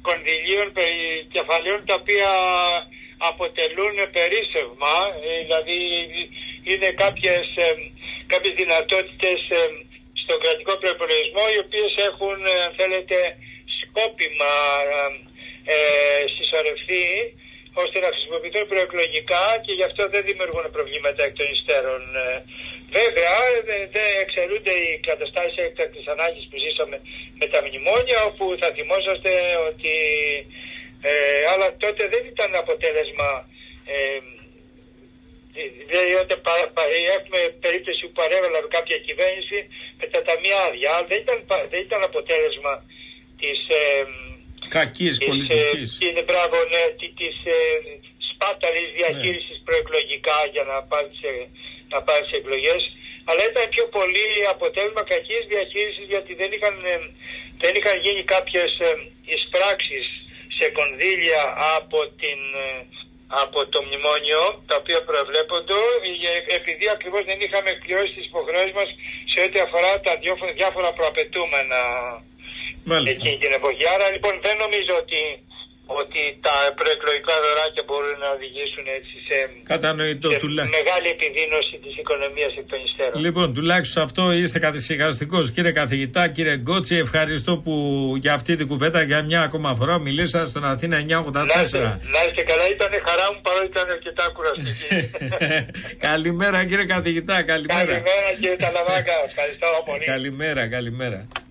κονδυλίων, κεφαλαίων τα οποία αποτελούν περίσσευμα, δηλαδή είναι κάποιες δυνατότητες στον κρατικό προϋπολογισμό οι οποίες έχουν, αν θέλετε, σκόπιμα συσσωρευτεί ώστε να χρησιμοποιηθούν προεκλογικά και γι' αυτό δεν δημιουργούν προβλήματα εκ των υστέρων. Βέβαια, δεν εξαιρούνται οι καταστάσεις έκτακτης ανάγκης που ζήσαμε με τα μνημόνια, όπου θα θυμόσαστε ότι αλλά τότε δεν ήταν αποτέλεσμα. Δηλαδή έχουμε περίπτωση που παρέβαλε κάποια κυβέρνηση με τα ταμεία άδεια, αλλά δεν ήταν αποτέλεσμα της κακής πολιτικής, της σπάταλης διαχείρισης προεκλογικά για να πάρει σε εκλογές, αλλά ήταν πιο πολύ αποτέλεσμα κακής διαχείρισης, γιατί δεν είχαν γίνει κάποιες εισπράξεις σε κονδύλια από το μνημόνιο, τα οποία προεβλέπονται, επειδή ακριβώς δεν είχαμε εκπληρώσει τις υποχρεώσεις μας σε ό,τι αφορά τα διάφορα προαπαιτούμενα εκείνη την εποχή. Άρα λοιπόν δεν νομίζω ότι τα προεκλογικά δωράκια μπορούν να οδηγήσουν έτσι σε μεγάλη επιδείνωση της οικονομίας εκ των υστέρων. Λοιπόν, τουλάχιστον αυτό είστε καθησυχαστικός, κύριε καθηγητά. Κύριε Γκότση, ευχαριστώ που για αυτή την κουβέντα για μια ακόμα φορά μιλήσατε στον Αθήνα 984. Να είστε καλά, ήταν χαρά μου παρότι ήταν αρκετά κουραστική. Καλημέρα κύριε καθηγητά, καλημέρα. Καλημέρα κύριε Ταλαβάκα, ευχαριστώ πολύ. Καλημέρα.